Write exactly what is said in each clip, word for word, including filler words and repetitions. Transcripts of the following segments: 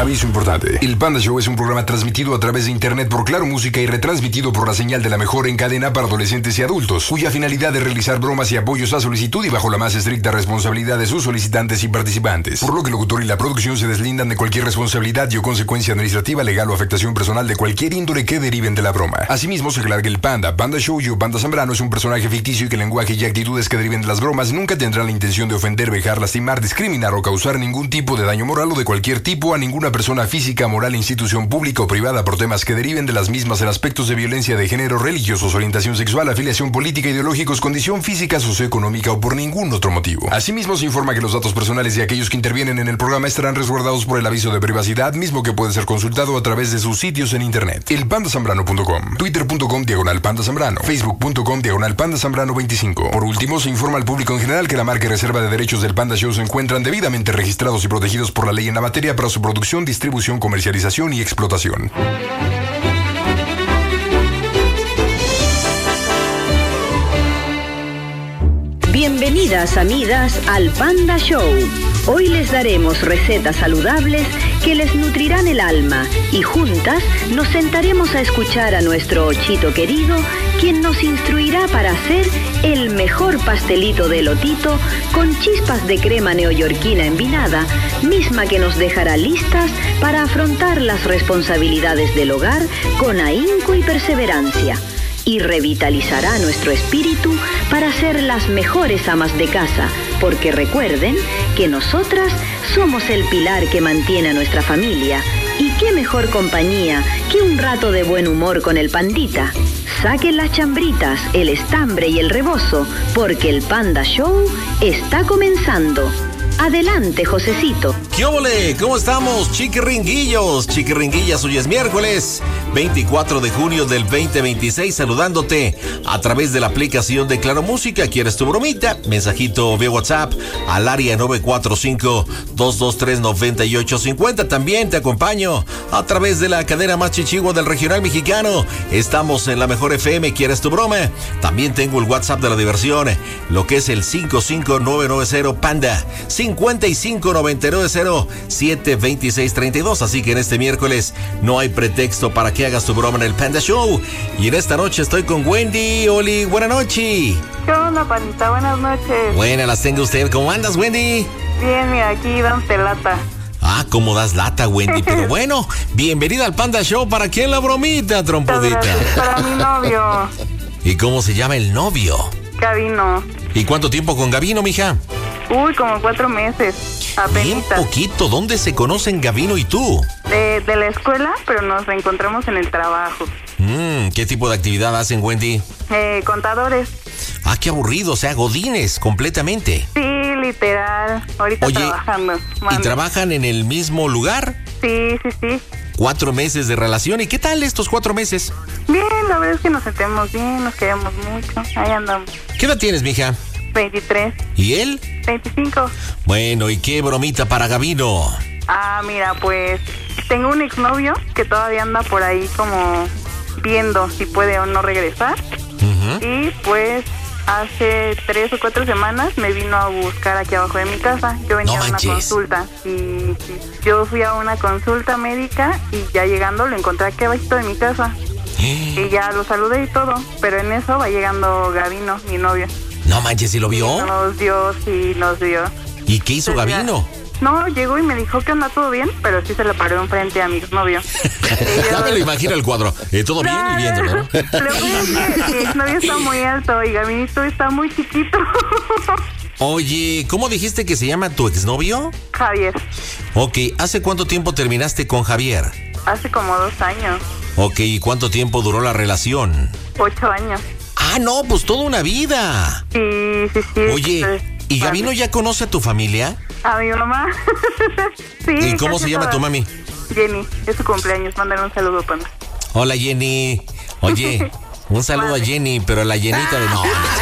Aviso importante. El Panda Show es un programa transmitido a través de internet por Claro Música y retransmitido por la señal de la mejor en cadena para adolescentes y adultos, cuya finalidad es realizar bromas y apoyos a solicitud y bajo la más estricta responsabilidad de sus solicitantes y participantes. Por lo que el locutor y la producción se deslindan de cualquier responsabilidad y o consecuencia administrativa, legal o afectación personal de cualquier índole que deriven de la broma. Asimismo, se aclara que el Panda, Panda Show y o Panda Zambrano es un personaje ficticio y que el lenguaje y actitudes que deriven de las bromas nunca tendrán la intención de ofender, vejar, lastimar, discriminar o causar ningún tipo de daño moral o de cualquier tipo a ninguna persona física, moral, institución pública o privada por temas que deriven de las mismas en aspectos de violencia de género, religiosos, orientación sexual, afiliación política, ideológicos, condición física, socioeconómica o por ningún otro motivo. Asimismo, se informa que los datos personales de aquellos que intervienen en el programa estarán resguardados por el aviso de privacidad, mismo que puede ser consultado a través de sus sitios en internet. el panda zambrano punto com, twitter punto com diagonal panda zambrano, facebook punto com diagonal panda zambrano veinticinco. Por último, se informa al público en general que la marca y reserva de derechos del Panda Show se encuentran debidamente registrados y protegidos por la ley en la materia para su producción, distribución, comercialización y explotación. Bienvenidas amigas al Panda Show. Hoy les daremos recetas saludables que les nutrirán el alma y juntas nos sentaremos a escuchar a nuestro Ochito querido, quien nos instruirá para hacer el mejor pastelito de elotito con chispas de crema neoyorquina envinada, misma que nos dejará listas para afrontar las responsabilidades del hogar con ahínco y perseverancia. Y revitalizará nuestro espíritu para ser las mejores amas de casa, porque recuerden que nosotras somos el pilar que mantiene a nuestra familia. Y qué mejor compañía que un rato de buen humor con el pandita. Saquen las chambritas, el estambre y el rebozo, porque el Panda Show está comenzando. Adelante, Josecito. ¿Qué óvole? ¿Cómo estamos, chiquiringuillos? Chiquiringuillas, hoy es miércoles veinticuatro de junio del veinte veintiséis, saludándote a través de la aplicación de Claro Música. ¿Quieres tu bromita? Mensajito vía WhatsApp al área nueve cuatro cinco, dos dos tres, nueve ocho cinco cero. También te acompaño a través de la cadena más chichigua del regional mexicano. Estamos en la mejor F M. ¿Quieres tu broma? También tengo el WhatsApp de la diversión, lo que es el cinco cinco nueve nueve cero Panda cincuenta y cinco noventa y nueve cero siete veintiséis treinta y dos. Así que en este miércoles no hay pretexto para que hagas tu broma en el Panda Show. Y en esta noche estoy con Wendy. Oli, buena noche. ¿Qué onda, Pandita? Buenas noches. Buenas las tenga usted. ¿Cómo andas, Wendy? Bien, mira, aquí dándote lata. Ah, cómo das lata, Wendy. Pero bueno, bienvenida al Panda Show. ¿Para quién la bromita, trompudita? Para mi novio. ¿Y cómo se llama el novio? Gabino. ¿Y cuánto tiempo con Gabino, mija? Uy, como cuatro meses. Apenitas. Bien poquito. ¿Dónde se conocen Gabino y tú? De, de la escuela, pero nos reencontramos en el trabajo. Mm, ¿qué tipo de actividad hacen, Wendy? Eh, contadores. Ah, qué aburrido. O sea, godines, completamente. Sí, literal. Ahorita Oye, trabajando. ¿y trabajan en el mismo lugar? Sí, sí, sí. Cuatro meses de relación. ¿Y qué tal estos cuatro meses? Bien, la verdad es que nos sentimos bien, nos queremos mucho. Ahí andamos. ¿Qué edad tienes, mija? veintitrés. ¿Y él? veinticinco. Bueno, ¿y qué bromita para Gabino? Ah, mira, pues tengo un exnovio que todavía anda por ahí como viendo si puede o no regresar. Uh-huh. Y pues hace tres o cuatro semanas me vino a buscar aquí abajo de mi casa. Yo venía no a una consulta y yo fui a una consulta médica y ya llegando lo encontré aquí abajito de mi casa. Y ya lo saludé y todo, pero en eso va llegando Gabino, mi novio. No manches, ¿y lo vio? Y nos dio, sí, nos dio. ¿Y qué hizo Entonces, Gabino? No, llegó y me dijo que anda todo bien, pero sí se le paró enfrente a mi exnovio. Ya me lo imagino el cuadro. Eh, todo bien y viéndolo, ¿no? Lo que es que mi exnovio está muy alto y Gabinito está muy chiquito. Oye, ¿cómo dijiste que se llama tu exnovio? Javier. Ok, ¿hace cuánto tiempo terminaste con Javier? Hace como dos años. Ok, ¿y cuánto tiempo duró la relación? Ocho años. Ah, no, pues toda una vida. Sí, sí, sí. Oye, ¿y Gabino ya conoce a tu familia? A mi mamá. Sí. ¿Y cómo se llama toda. tu mami? Jenny, es su cumpleaños, mándale un saludo, pana. Hola, Jenny. Oye, un saludo vale. a Jenny, pero la llenita de no.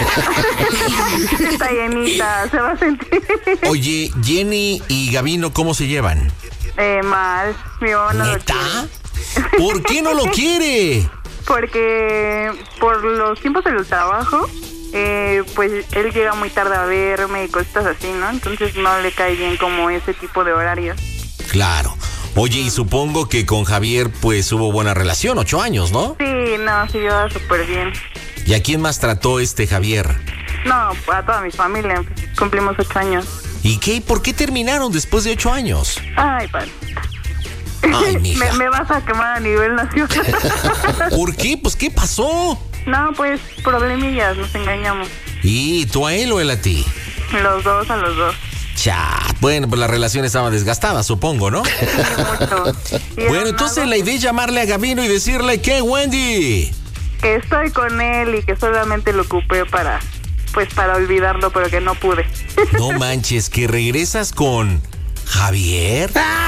Esta llenita, se va a sentir. Oye, Jenny y Gabino, ¿cómo se llevan? Eh, mal. Mi mamá no ¿Neta? lo quiere. ¿Por qué no lo quiere? Porque por los tiempos del trabajo, eh, pues él llega muy tarde a verme y cosas así, ¿no? Entonces no le cae bien como ese tipo de horarios. Claro. Oye, y supongo que con Javier pues hubo buena relación, ocho años, ¿no? Sí, no, sí, iba súper bien. ¿Y a quién más trató este Javier? No, a toda mi familia, cumplimos ocho años. ¿Y qué? ¿Por qué terminaron después de ocho años? Ay, padre. Ay, mija. me, me vas a quemar a nivel nacional. ¿Por qué? Pues, ¿qué pasó? No, pues, problemillas, nos engañamos. ¿Y tú a él o él a ti? Los dos, a los dos. Chat, bueno, pues la relación estaba desgastada, supongo, ¿no? Sí, mucho. Y Bueno, entonces la idea es llamarle a Gabino y decirle que, Wendy, que estoy con él y que solamente lo ocupé para, pues, para olvidarlo, pero que no pude. no manches, que regresas con Javier.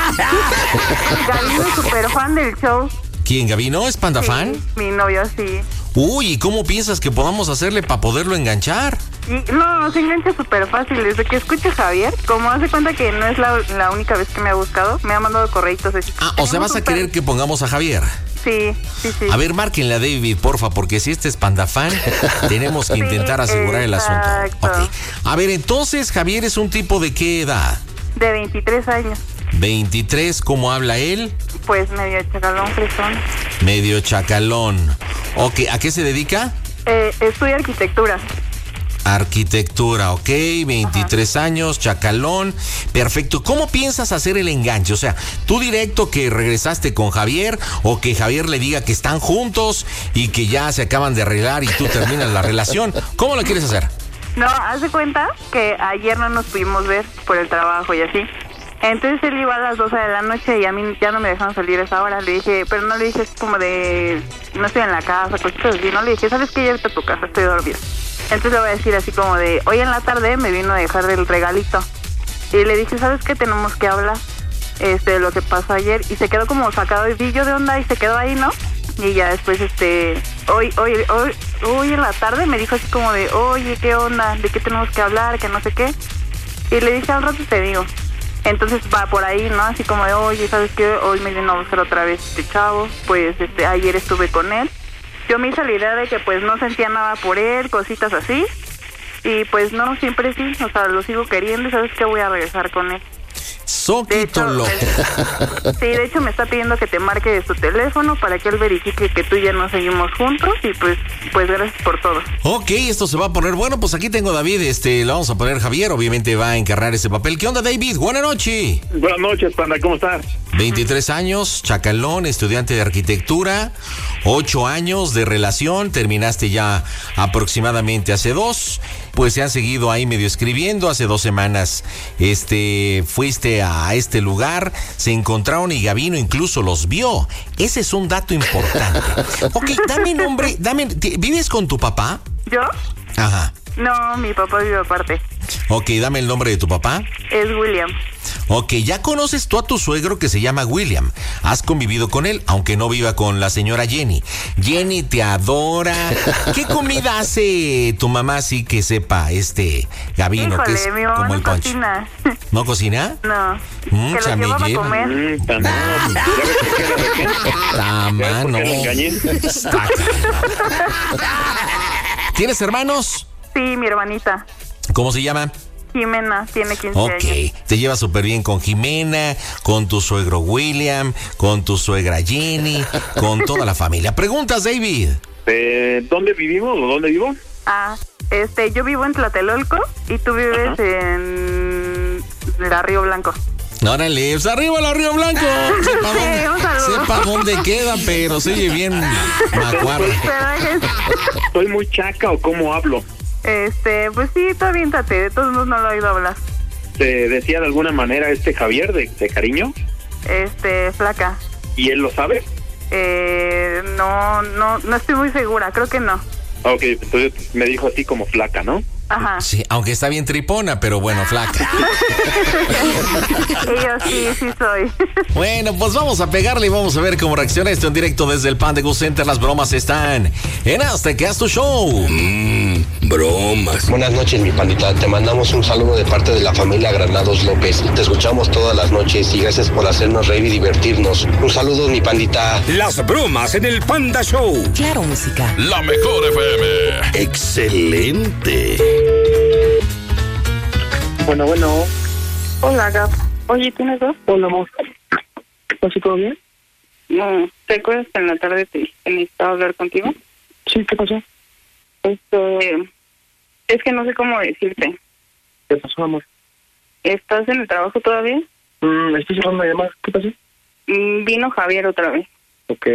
Gabino es súper fan del show. ¿Quién, Gabino? ¿Es Panda Sí, fan? mi novio, sí. Uy, ¿y cómo piensas que podamos hacerle para poderlo enganchar? Y, no, se engancha súper fácil. Desde que escucho a Javier, como hace cuenta que no es la, la única vez que me ha buscado, me ha mandado correitos. Así, Ah, o sea, vas a super... querer que pongamos a Javier. Sí, sí, sí. A ver, márquenle a David, porfa, porque si este es Panda fan, tenemos que Sí, intentar asegurar el asunto. exacto. Ok. A ver, entonces, Javier es un tipo de qué edad? De veintitrés años. veintitrés, ¿cómo habla él? Pues medio chacalón, fresón. Medio chacalón. Ok, ¿a qué se dedica? Eh, estudia arquitectura. Arquitectura, ok, veintitrés Ajá. años, chacalón, perfecto. ¿Cómo piensas hacer el enganche? O sea, tú directo que regresaste con Javier o que Javier le diga que están juntos y que ya se acaban de arreglar y tú terminas la relación. ¿Cómo lo quieres hacer? No, haz de cuenta que ayer no nos pudimos ver por el trabajo y así. Entonces él iba a las doce de la noche y a mí ya no me dejaron salir a esa hora. Le dije, pero no le dije como de, no estoy en la casa, cositas así. No le dije, ¿sabes qué? Ya vete a tu casa, estoy dormida. Entonces le voy a decir así como de, hoy en la tarde me vino a dejar el regalito. Y le dije, ¿sabes qué? Tenemos que hablar este, de lo que pasó ayer. Y se quedó como sacado de pillo de onda y se quedó ahí, ¿no? Y ya después, este, hoy, hoy, hoy, hoy en la tarde me dijo así como de, oye, ¿qué onda? ¿De qué tenemos que hablar? Que no sé qué. Y le dije, al rato te digo. Entonces va por ahí, ¿no? Así como de, oye, ¿sabes qué? Hoy me vino a buscar otra vez este chavo. Pues este, ayer estuve con él. Yo me hice la idea de que pues no sentía nada por él, cositas así. Y pues no, siempre sí. O sea, lo sigo queriendo y ¿sabes qué? Voy a regresar con él. Soquito loco. Sí, de hecho me está pidiendo que te marque de su teléfono para que él verifique que tú y yo no seguimos juntos y pues pues gracias por todo. Ok, esto se va a poner bueno, pues aquí tengo a David, este, le vamos a poner Javier, obviamente va a encarnar ese papel. ¿Qué onda, David? Buenas noches. Buenas noches, Panda, ¿cómo estás? veintitrés años, chacalón, estudiante de arquitectura, ocho años de relación, terminaste ya aproximadamente hace dos, pues se han seguido ahí medio escribiendo, hace dos semanas este, fuiste a este lugar, se encontraron y Gabino incluso los vio, ese es un dato importante. Ok, dame nombre, dame, ¿vives con tu papá? ¿Yo? Ajá. No, mi papá vive aparte. Ok, dame el nombre de tu papá. Es William. Ok, ya conoces tú a tu suegro que se llama William. Has convivido con él, aunque no viva con la señora Jenny. Jenny te adora. ¿Qué comida hace tu mamá así que sepa este Gabino? Híjole, Que es mi mamá como no el punch. cocina. ¿No cocina? No. Mm, que lo llevaba a lleva. comer. Mm, Panda, no, ¿ya ves por qué la dejé? Tama, ¿Ya ves por no. qué la engañé? Está cara. ¿Tienes hermanos? Sí, mi hermanita. ¿Cómo se llama? Jimena, tiene quince Ok, años. te llevas súper bien con Jimena, con tu suegro William, con tu suegra Jenny, con toda la familia. ¿Preguntas, David? Eh, ¿Dónde vivimos o dónde vivo? Ah, este, yo vivo en Tlatelolco y tú vives Ajá. en la Río Blanco. Órale, pues arriba la Río Blanco. Sepa Sí, dónde, un saludo. sepa dónde queda, pero se oye bien macuarra. ¿Soy muy chaca o cómo hablo? Este, pues sí, tú aviéntate, de todos modos no lo he oído hablar. ¿Te decía de alguna manera este Javier de, de cariño? Este, flaca. ¿Y él lo sabe? Eh, no, no, no estoy muy segura, creo que no. Ok, entonces me dijo así como flaca, ¿no? Ajá. Sí, aunque está bien tripona, pero bueno, flaca. Y yo sí, sí soy. Bueno, pues vamos a pegarle y vamos a ver cómo reacciona esto en directo desde el Panda Go Center. Las bromas están en Hasta que haz tu show. Mmm, bromas. Buenas noches, mi pandita. Te mandamos un saludo de parte de la familia Granados López. Te escuchamos todas las noches y gracias por hacernos reír y divertirnos. Un saludo, mi pandita. Las bromas en el Panda Show. Claro, música. La mejor F M. Excelente. Bueno, bueno. Hola, Gab. Oye, ¿tienes dos? Hola, amor. ¿Qué pasó? ¿Todo bien? No, ¿te acuerdas que en la tarde te dije que necesitaba hablar contigo? Sí, ¿qué pasó? Esto, eh, es que no sé cómo decirte. ¿Qué pasó, amor? ¿Estás en el trabajo todavía? Mm, estoy cerrando una llamada. ¿Qué pasó? Mm, vino Javier otra vez. Ok.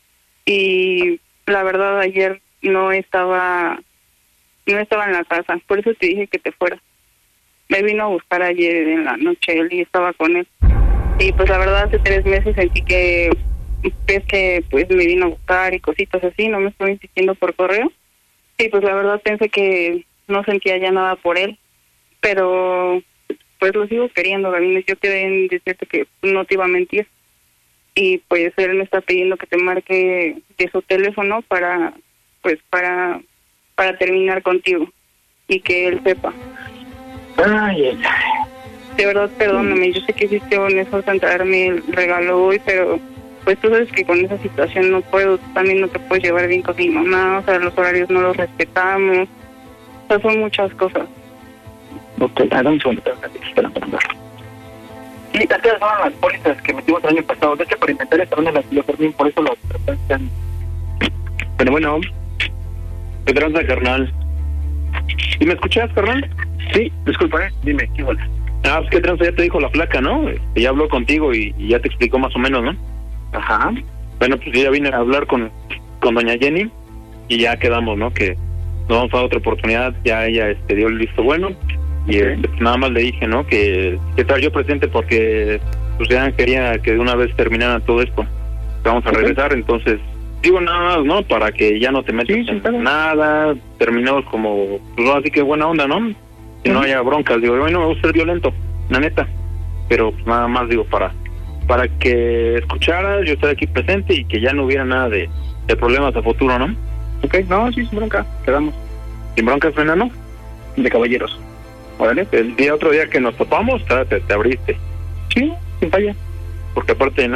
Y la verdad ayer no estaba, no estaba en la casa, por eso te dije que te fueras. Me vino a buscar ayer en la noche, él y estaba con él. Y pues la verdad hace tres meses sentí que, es que pues me vino a buscar y cositas así, no me estuvo insistiendo por correo. Y pues la verdad pensé que no sentía ya nada por él, pero pues lo sigo queriendo, Gavino. Yo quedé en decirte que no te iba a mentir. Y pues él me está pidiendo que te marque de su teléfono para, pues para, para terminar contigo y que él sepa. Ay, ay, De verdad, perdóname, yo sé que hiciste un esfuerzo en traerme el regalo hoy, pero pues tú sabes que con esa situación no puedo, tú también no te puedes llevar bien con mi mamá, o sea, los horarios no los respetamos, o sea, son muchas cosas. ok, dame un segundo, espera, espera, espera. Sí, estas son las pólizas que metimos el año pasado. De hecho, por inventar esta ronda las lo terminé, por eso las están. Pero bueno, ¿qué tranza, carnal? ¿Y me escuchas, carnal? Sí, disculpa, ¿eh? Dime, ¿qué bola? Ah, pues qué tranza, ya te dijo la flaca, ¿no? Ya habló contigo y, y ya te explicó más o menos, ¿no? Ajá. Bueno, pues yo ya vine a hablar con, con doña Jenny y ya quedamos, ¿no? Que nos vamos a dar otra oportunidad, ya ella este, dio el visto bueno y Okay. este, pues nada más le dije, ¿no? Que, que estar yo presente porque pues ya quería que de una vez terminara todo esto. Vamos a Okay. regresar, entonces digo nada más, ¿no? Para que ya no te metas Sí, sí, en está bien. nada, terminemos como, pues así que buena onda, ¿no? Que no Ujú. haya broncas, digo, a mí no me gusta ser violento, la neta, pero pues, nada más digo para para que escuchara, yo estar aquí presente y que ya no hubiera nada de, de problemas a futuro, ¿no? Ok, no, sí, sin bronca, quedamos. Sin broncas, enano. De caballeros. Órale, el día otro día que nos topamos, te, te, te abriste, Sí, sin falla. porque aparte de